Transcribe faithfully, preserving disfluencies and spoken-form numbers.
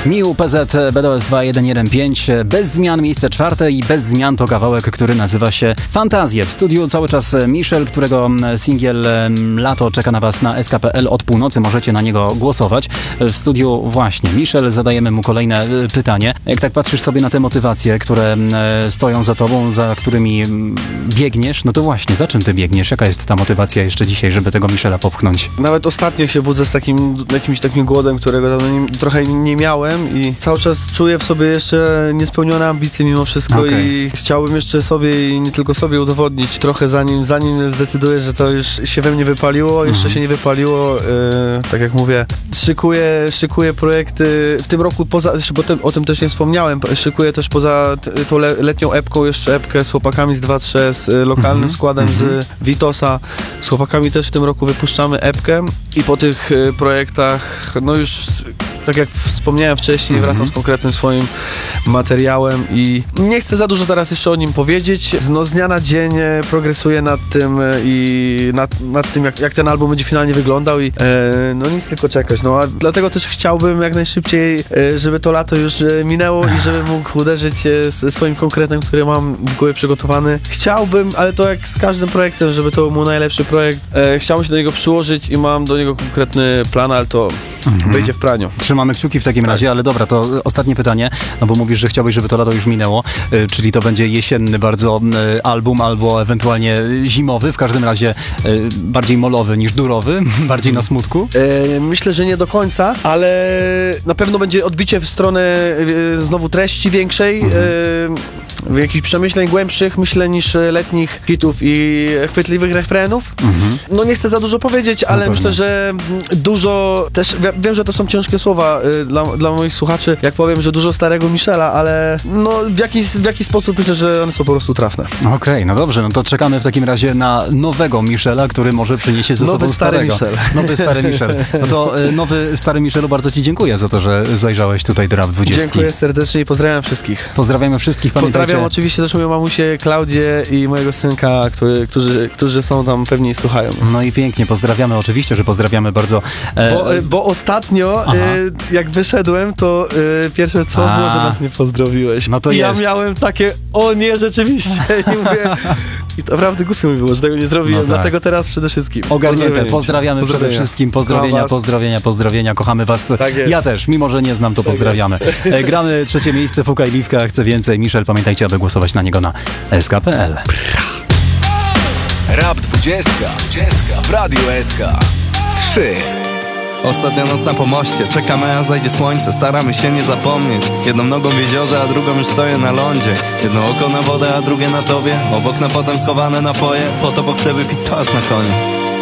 Miu, P Z, B D O S dwa jeden jeden pięć, bez zmian miejsce czwarte i bez zmian to kawałek, który nazywa się Fantazje. W studiu cały czas Michel, którego singiel Lato czeka na was na S K P L od północy, możecie na niego głosować. W studiu właśnie Michel, zadajemy mu kolejne pytanie. Jak tak patrzysz sobie na te motywacje, które stoją za tobą, za którymi biegniesz, no to właśnie, za czym ty biegniesz? Jaka jest ta motywacja jeszcze dzisiaj, żeby tego Michela popchnąć? Nawet ostatnio się budzę z takim jakimś takim głodem, którego dawno nie, trochę nie miałem i cały czas czuję w sobie jeszcze niespełnione ambicje mimo wszystko okay. I chciałbym jeszcze sobie i nie tylko sobie udowodnić trochę zanim, zanim zdecyduję, że to już się we mnie wypaliło, jeszcze mm. się nie wypaliło, yy, tak jak mówię, szykuję, szykuję projekty w tym roku, poza, bo tym, o tym też nie wspomniałem, szykuję też poza t, tą le, letnią epką jeszcze epkę z chłopakami z dwa trzy, z lokalnym mm -hmm. składem mm -hmm. z Witosa, z chłopakami też w tym roku wypuszczamy epkę i po tych y, projektach, no już tak jak wspomniałem wcześniej, mm-hmm. wracam z konkretnym swoim materiałem i nie chcę za dużo teraz jeszcze o nim powiedzieć. No z dnia na dzień progresuję nad tym i nad, nad tym, jak, jak ten album będzie finalnie wyglądał i e, no nic tylko czekać. No a dlatego też chciałbym jak najszybciej, e, żeby to lato już minęło i żebym mógł uderzyć ze swoim konkretem, który mam w głowie przygotowany. Chciałbym, ale to jak z każdym projektem, żeby to był mój najlepszy projekt. E, chciałbym się do niego przyłożyć i mam do niego konkretny plan, ale to mm-hmm. wyjdzie w praniu. Trzymamy kciuki w takim tak. razie, ale dobra, to ostatnie pytanie, no bo mówisz, że chciałbyś, żeby to lato już minęło, y, czyli to będzie jesienny bardzo y, album, albo ewentualnie zimowy, w każdym razie y, bardziej molowy niż durowy, bardziej na smutku? E, myślę, że nie do końca, ale na pewno będzie odbicie w stronę y, znowu treści większej, mhm. y, jakichś przemyśleń głębszych, myślę, niż letnich hitów i chwytliwych refrenów. Mhm. No nie chcę za dużo powiedzieć, ale no myślę, że dużo też, wiem, że to są ciężkie słowa y, dla, dla moich słuchaczy, jak powiem, że dużo starego Michela, ale no w jakiś, w jakiś sposób myślę, że one są po prostu trafne. Okej, okay, no dobrze, no to czekamy w takim razie na nowego Michela, który może przyniesie ze nowy sobą stary starego. Michel. Nowy stary Michel. No to y, nowy stary Michelu, bardzo ci dziękuję za to, że zajrzałeś tutaj do Rap dwadzieścia. Dziękuję serdecznie i pozdrawiam wszystkich. Pozdrawiamy wszystkich, pamiętajcie. Pozdrawiam oczywiście też moją mamusię Klaudię i mojego synka, który, którzy, którzy są tam pewnie i słuchają. No i pięknie, pozdrawiamy, oczywiście, że pozdrawiamy bardzo. E... Bo, bo ostatnio, e, jak wyszedłem, to e, pierwsze co A. było, że nas nie pozdrowiłeś. No to I jest. ja miałem takie, o nie, rzeczywiście. I mówię, i to naprawdę głupio mi było, że tego nie zrobiłem, no tak. Dlatego teraz przede wszystkim. Ogarnięte, pozdrawiamy przede wszystkim, pozdrowienia, pozdrowienia, pozdrowienia, kochamy was. Tak jest. Ja też, mimo że nie znam, to tak pozdrawiamy. E, gramy trzecie miejsce, Fukaj Liwka, chcę więcej. Michel, pamiętajcie, aby głosować na niego na S K P L. Rap dwadzieścia w Radiu S K. trzy. Ostatnia noc na pomoście, czekamy aż zajdzie słońce. Staramy się nie zapomnieć. Jedną nogą w jeziorze, a drugą już stoję na lądzie. Jedno oko na wodę, a drugie na tobie. Obok na potem schowane napoje. Po to, bo chcę wypić toast na koniec.